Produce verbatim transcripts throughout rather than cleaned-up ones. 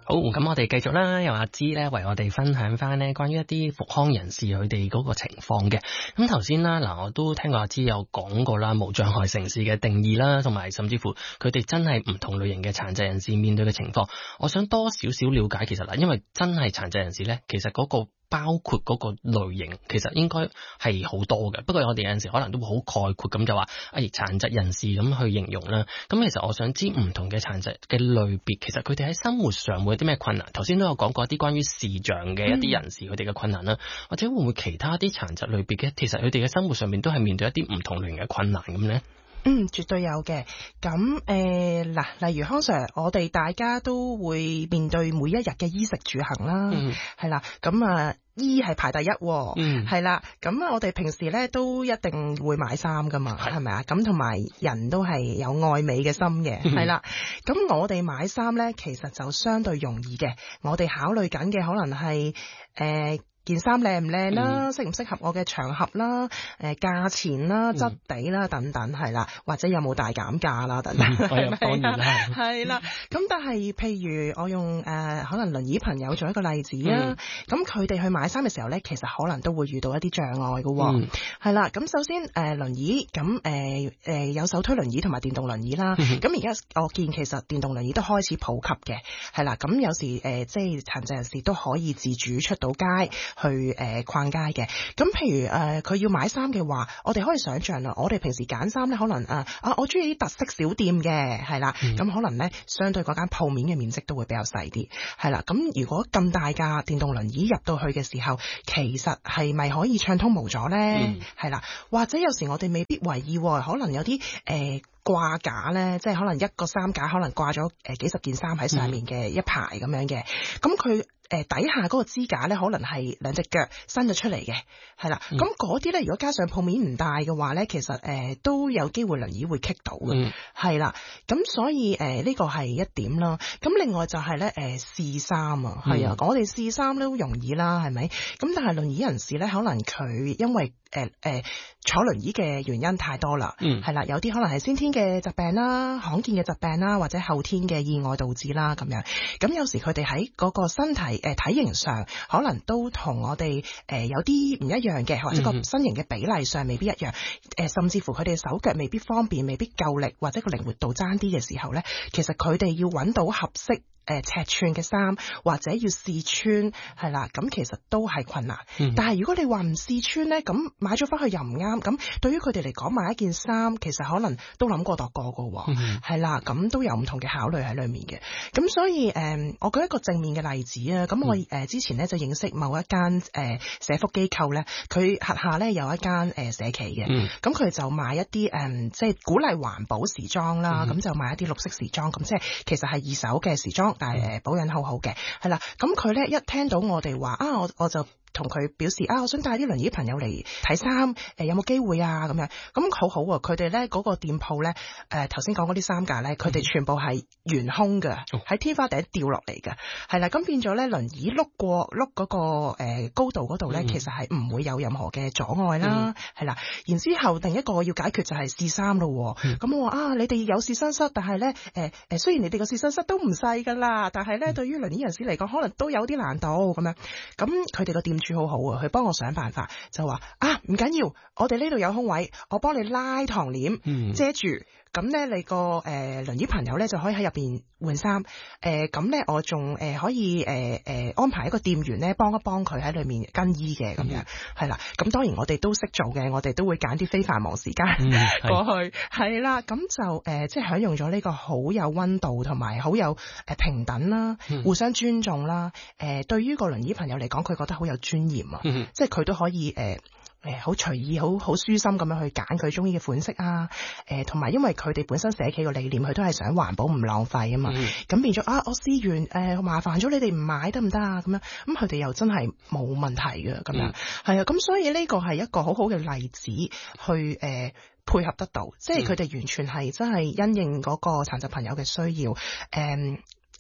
好，咁我哋繼續啦，由阿芝咧為我哋分享翻咧關於一啲復康人士佢哋嗰個情況嘅。咁頭先啦，嗱我都聽過阿芝有講過啦，無障礙城市嘅定義啦，同埋甚至乎佢哋真係唔同類型嘅殘疾人士面對嘅情況。我想多少少了解，其實嗱，因為真係殘疾人士咧，其實嗰個包括嗰個類型，其實應該係好多嘅。不過我哋有陣時可能都會好概括咁就話，誒殘疾人士咁去形容啦。咁其實我想知唔同嘅殘疾嘅類別，其實佢哋喺生活上會有啲咩困難？頭先都有講過一啲關於視障嘅一啲人士佢哋嘅困難啦，嗯、或者會唔會其他啲殘疾類別嘅，其實佢哋嘅生活上面都係面對一啲唔同類型嘅困難咁呢？ 嗯，絕對有嘅。咁誒嗱，例如康 Sir，我哋大家都會面對每一日嘅衣食住行啦，係、嗯、啦。咁啊，衣係排第一，嗯，係啦。咁啊，我哋平時咧都一定會買衫噶嘛，係咪啊？咁同埋人都係有愛美嘅心嘅，係、嗯、啦。咁我哋買衫咧，其實就相對容易嘅。我哋考慮緊嘅可能係誒。呃件衫靚唔靚啦，適唔適合我嘅場合啦，誒、呃、價錢啦、質地啦等等係啦，或者有冇大減價啦等等，係咪、嗯、啊？係啦，咁但係譬如我用誒、呃、可能輪椅朋友做一個例子啊，咁佢哋去買衫嘅時候咧，其實可能都會遇到一啲障礙嘅喎，係、嗯、啦。咁首先誒、呃、輪椅咁誒誒有手推輪椅同埋電動輪椅啦，咁而家我見其實電動輪椅都開始普及嘅，係啦。咁有時誒、呃、即係殘疾人士都可以自主出到街。去誒、呃、逛街嘅，咁譬如誒佢、呃、要買衫嘅話，我哋可以想象啦，我哋平時揀衫咧，可能誒啊，啊我中意啲特色小店嘅，係啦，咁、嗯、可能咧相對嗰間鋪面嘅面積都會比較細啲，係啦，咁如果咁大架電動輪椅入到去嘅時候，其實係咪可以暢通無阻咧？係、嗯、啦，或者有時我哋未必為意，可能有啲誒。呃掛架咧，即係可能一個衫架可能掛咗誒幾十件衫喺上面嘅一排咁樣嘅，咁佢誒底下嗰個支架咧，可能係兩隻腳伸咗出嚟嘅，係啦，咁嗰啲咧，如果加上鋪面唔大嘅話咧，其實誒、呃、都有機會輪椅會棘到嘅，係、嗯、啦，咁所以誒呢、呃這個係一點啦。咁另外就係咧誒試衫啊，係、嗯、啊，我哋試衫都容易啦，係咪？咁但係輪椅人士咧，可能佢因為誒誒、呃、坐輪椅嘅原因太多啦，係、嗯、啦，有啲可能係先天嘅疾病啦、罕見嘅疾病啦，或者後天嘅意外導致啦咁樣。咁有時佢哋喺嗰個身體誒、呃、體型上，可能都同我哋誒、呃、有啲唔一樣嘅，或者個身形嘅比例上未必一樣。誒、呃、甚至乎佢哋手腳未必方便，未必夠力，或者個靈活度爭啲嘅時候咧，其實佢哋要揾到合適誒、呃、尺寸嘅衫，或者要試穿，係啦，咁其實都係困難。嗯、但係如果你話唔試穿咧，咁買咗翻去又唔啱，咁對於佢哋嚟講買一件衫，其實可能都諗過度過噶，係、嗯、啦，咁都有唔同嘅考慮喺裏面嘅。咁所以誒、呃，我舉一個正面嘅例子啊。咁我誒、呃、之前咧就認識某一間誒、呃、社福機構咧，佢轄下咧有一間誒、呃、社企嘅，咁、嗯、佢就賣一啲誒、呃、即係鼓勵環保時裝啦，咁、嗯、就賣一啲綠色時裝，咁即係其實係二手嘅時裝。但係誒保養好好嘅，係啦，咁佢咧一聽到我哋話啊，我我就同佢表示啊，我想帶啲輪椅朋友嚟睇衫，誒、呃、有冇機會啊咁樣，咁好好喎，佢哋咧嗰個店鋪咧，誒頭先講嗰啲衫架咧，佢哋全部係懸空嘅，喺、嗯、天花頂掉落嚟嘅，係啦，咁變咗咧輪椅碌過碌嗰、嗰個、呃、高度嗰度咧，其實係唔會有任何嘅阻礙啦，係、嗯、啦，然之後另一個要解決就係試衫咯，咁、嗯、我話啊，你哋有試身室，但係咧誒誒，雖然你哋個試身室都唔細㗎啦，但係咧、嗯、對於輪椅人士嚟講，可能都有啲難度咁樣，咁佢哋個店主好好啊，佢幫我想辦法，就話啊唔緊要，我哋呢度有空位，我幫你拉堂簾、嗯、遮住，咁咧你個誒輪椅朋友咧就可以喺入邊換衫，誒咁咧我仲誒、呃、可以誒誒、呃、安排一個店員咧幫一幫佢喺裏面更衣嘅咁樣，係、嗯、啦，咁當然我哋都識做嘅，我哋都會揀啲非繁忙時間、嗯、過去，係啦，咁就誒、呃、即係享用咗呢個好有溫度同埋好有誒平等啦、嗯，互相尊重啦，誒、呃、對於個輪椅朋友嚟講，佢覺得好有尊嚴啊，嗯、即係佢都可以誒誒好隨意、好好舒心咁樣去揀佢中意嘅款式啊，誒同埋因為佢哋本身社企個理念，佢都係想環保唔浪費啊嘛，咁、嗯、變咗啊，我試完誒、呃、麻煩咗你哋唔買得唔得啊？咁樣咁佢哋又真係冇問題嘅咁樣，係、嗯、啊，咁所以呢個係一個好好嘅例子去誒、呃、配合得到，即係佢哋完全係真係因應嗰個殘疾朋友嘅需要，誒、呃。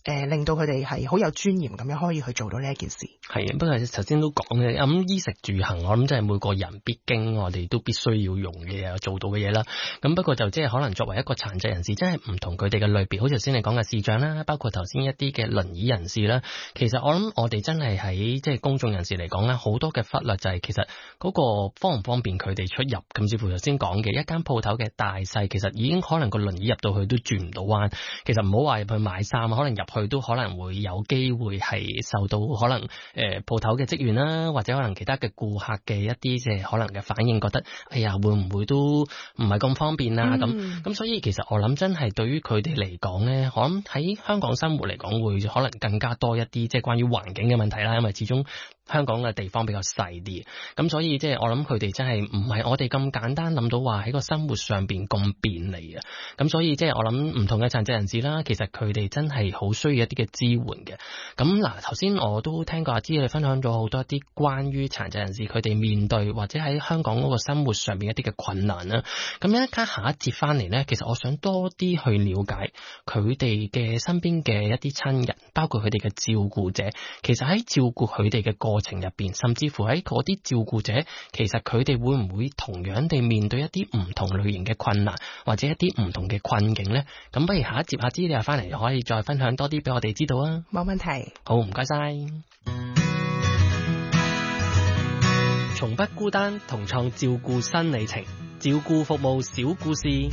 誒令到佢哋係好有尊嚴咁樣可以去做到呢一件事。 係啊，不過頭先都講嘅，咁衣食住行，我諗真係每個人必經，我哋都必須要用嘅嘢，做到嘅嘢啦。咁不過就即係可能作為一個殘疾人士，真係唔同佢哋嘅類別，好似頭先你講嘅視障啦，包括頭先一啲嘅輪椅人士啦。其實我諗我哋真係喺即係公眾人士嚟講咧，好多嘅忽略就係其實嗰個方唔方便佢哋出入，甚至乎頭先講嘅一間鋪頭嘅大細，其實已經可能個輪椅入到去都轉唔到彎。其實唔好話入去買衫，可能入去都可能會有機會係受到可能誒鋪頭嘅職員啦，或者可能其他嘅顧客嘅一啲即係可能嘅反應，覺得哎呀會唔會都唔係咁方便啊咁咁，嗯、所以其實我諗真係對於佢哋嚟講咧，我諗喺香港生活嚟講會可能更加多一啲即係關於環境嘅問題啦，因為始終香港嘅地方比較細啲，咁所以即係我諗佢哋真係唔係我哋咁簡單諗到話喺個生活上邊咁便利啊，咁所以即係我諗唔同嘅殘疾人士啦，其實佢哋真係好需要一啲嘅支援嘅。咁嗱，頭先我都聽過阿芝你分享咗好多一啲關於殘疾人士佢哋面對或者喺香港嗰個生活上邊一啲嘅困難啦。咁一陣下一節翻嚟呢，其實我想多啲去了解佢哋嘅身邊嘅一啲親人，包括佢哋嘅照顧者，其實喺照顧佢哋嘅過程入邊，甚至乎喺嗰啲照顧者，其實佢哋會唔會同樣地面對一啲唔同類型嘅困難，或者一啲唔同嘅困境呢？咁不如下一節阿芝你又翻嚟可以再分享多啲俾我哋知道啊！ 冇問題。 好，唔該晒。從不孤單，同創照顧新里程，照顧服務小故事。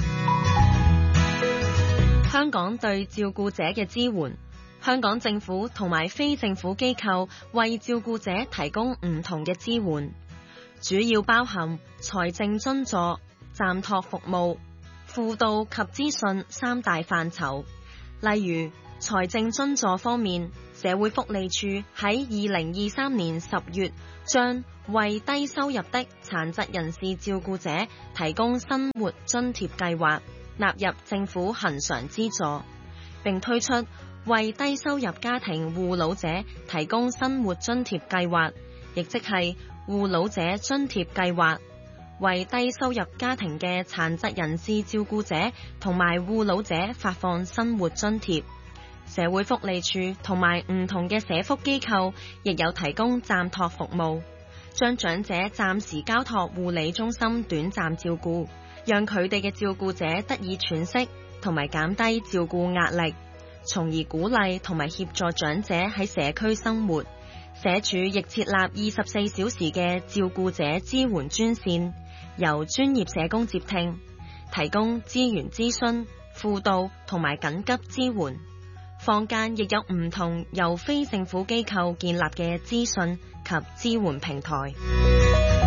香港對照顧者嘅支援。香港政府同埋非政府機構為照顧者提供唔同嘅支援，主要包含財政津助、暫託服務、輔導及資訊三大範疇。例如財政津助方面，社會福利署喺二零二三年十月將為低收入的殘疾人士照顧者提供生活津貼計劃納入政府恆常資助，並推出為低收入家庭護老者提供生活津貼計劃，亦即係護老者津貼計劃，為低收入家庭嘅殘疾人士照顧者同埋護老者發放生活津貼。社會福利署同埋唔同嘅社福機構亦有提供暫託服務，將長者暫時交託護理中心短暫照顧，讓佢哋嘅照顧者得以喘息同埋減低照顧壓力，從而鼓勵同埋協助長者喺社區生活。社署亦設立二十四小時嘅照顧者支援專線，由專業社工接聽，提供資源諮詢、輔導同埋緊急支援。坊間亦有唔同由非政府機構建立嘅資訊及支援平台。